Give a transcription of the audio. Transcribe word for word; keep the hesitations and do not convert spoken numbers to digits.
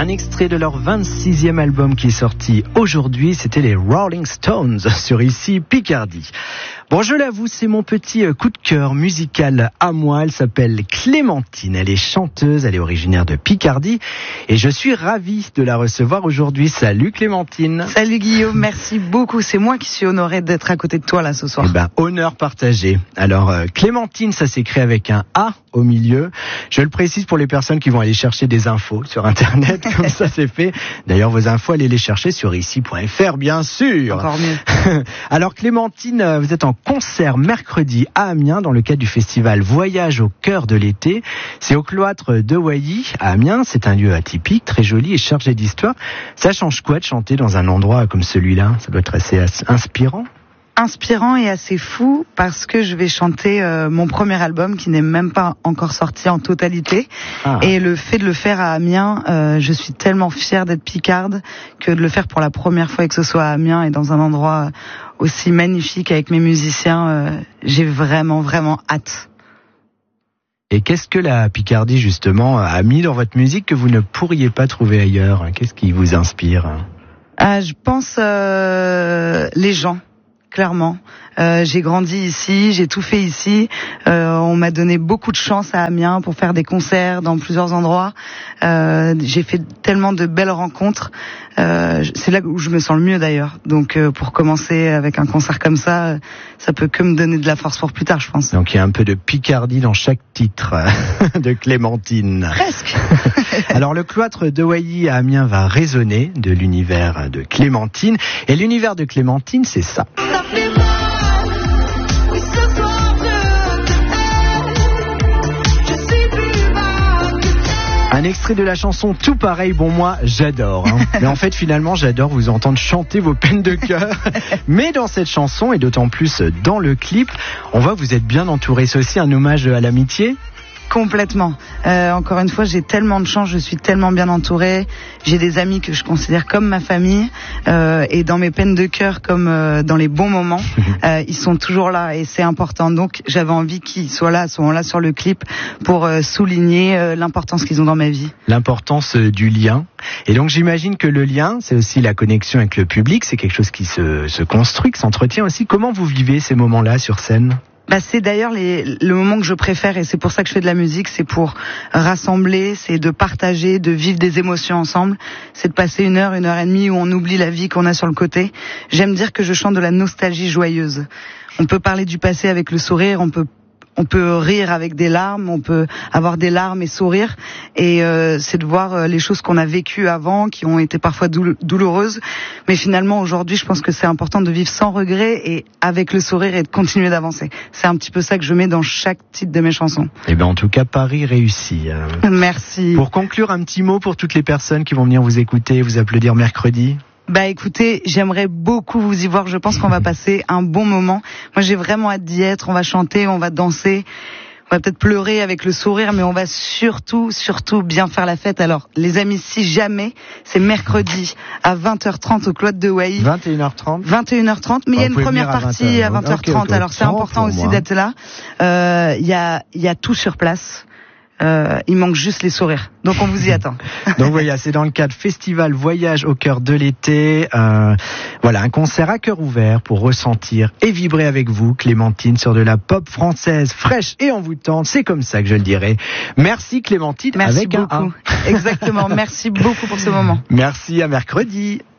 Un extrait de leur vingt-sixième album qui est sorti aujourd'hui, c'était les Rolling Stones sur Ici Picardie. Bon, je l'avoue, c'est mon petit coup de cœur musical à moi. Elle s'appelle Clémentine, elle est chanteuse, elle est originaire de Picardie et je suis ravi de la recevoir aujourd'hui. Salut Clémentine. Salut Guillaume, merci beaucoup. C'est moi qui suis honoré d'être à côté de toi là ce soir. Eh ben, honneur partagé. Alors, euh, Clémentine, ça s'écrit avec un A au milieu. Je le précise pour les personnes qui vont aller chercher des infos sur Internet, comme ça c'est fait. D'ailleurs, vos infos, allez les chercher sur ici point f r, bien sûr. Encore mieux. Alors, Clémentine, vous êtes en concert mercredi à Amiens dans le cadre du festival Voyage au cœur de l'été. C'est au cloître de Wailly à Amiens. C'est un lieu atypique, très joli et chargé d'histoire. Ça change quoi de chanter dans un endroit comme celui-là? Ça doit être assez, assez inspirant. Inspirant et assez fou parce que je vais chanter euh, mon premier album qui n'est même pas encore sorti en totalité. Ah. Et le fait de le faire à Amiens, euh, je suis tellement fière d'être picarde que de le faire pour la première fois et que ce soit à Amiens et dans un endroit aussi magnifique avec mes musiciens, euh, j'ai vraiment vraiment hâte. Et qu'est-ce que la Picardie justement a mis dans votre musique que vous ne pourriez pas trouver ailleurs? Qu'est-ce qui vous inspire? Ah, je pense euh, les gens. Clairement, euh, j'ai grandi ici, j'ai tout fait ici. Euh, on m'a donné beaucoup de chance à Amiens pour faire des concerts dans plusieurs endroits. Euh, j'ai fait tellement de belles rencontres. Euh, c'est là où je me sens le mieux d'ailleurs. Donc euh, pour commencer avec un concert comme ça, ça peut que me donner de la force pour plus tard, je pense. Donc il y a un peu de Picardie dans chaque titre de Clémentine. Presque. Alors le cloître de Wailly à Amiens va résonner de l'univers de Clémentine. Et l'univers de Clémentine, c'est ça. Un extrait de la chanson Tout pareil, bon moi j'adore. Hein. Mais en fait finalement j'adore vous entendre chanter vos peines de cœur. Mais dans cette chanson et d'autant plus dans le clip, on voit que vous êtes bien entouré. C'est aussi un hommage à l'amitié. Complètement. Euh, encore une fois, j'ai tellement de chance, je suis tellement bien entourée. J'ai des amis que je considère comme ma famille. Euh, et dans mes peines de cœur, comme euh, dans les bons moments, euh, ils sont toujours là et c'est important. Donc, j'avais envie qu'ils soient là, soient là sur le clip pour euh, souligner euh, l'importance qu'ils ont dans ma vie. L'importance euh, du lien. Et donc, j'imagine que le lien, c'est aussi la connexion avec le public. C'est quelque chose qui se, se construit, qui s'entretient aussi. Comment vous vivez ces moments-là sur scène ? Bah, c'est d'ailleurs les, le moment que je préfère et c'est pour ça que je fais de la musique, c'est pour rassembler, c'est de partager, de vivre des émotions ensemble, c'est de passer une heure, une heure et demie où on oublie la vie qu'on a sur le côté. J'aime dire que je chante de la nostalgie joyeuse. On peut parler du passé avec le sourire, on peut on peut rire avec des larmes, on peut avoir des larmes et sourire, et euh, c'est de voir les choses qu'on a vécues avant, qui ont été parfois douloureuses, mais finalement aujourd'hui je pense que c'est important de vivre sans regret et avec le sourire et de continuer d'avancer. C'est un petit peu ça que je mets dans chaque titre de mes chansons. Et ben en tout cas Paris réussi. Hein. Merci. Pour conclure, un petit mot pour toutes les personnes qui vont venir vous écouter, vous applaudir mercredi. Bah écoutez, j'aimerais beaucoup vous y voir, je pense qu'on va passer un bon moment. Moi j'ai vraiment hâte d'y être, on va chanter, on va danser, on va peut-être pleurer avec le sourire, mais on va surtout, surtout bien faire la fête. Alors les amis, si jamais, c'est mercredi à vingt heures trente au cloître de Wailly. vingt et une heures trente vingt et une heures trente, mais il y a une première partie à vingt heures trente, okay, okay. Alors c'est important aussi d'être là. Il euh, y, a, y a tout sur place. Euh, il manque juste les sourires. Donc on vous y attend. Donc voilà, c'est dans le cadre Festival Voyage au cœur de l'été. Euh, voilà, un concert à cœur ouvert pour ressentir et vibrer avec vous, Clémentine, sur de la pop française fraîche et envoûtante. C'est comme ça que je le dirais. Merci Clémentine. Merci avec beaucoup. Un A. Exactement. Merci beaucoup pour ce moment. Merci, à mercredi.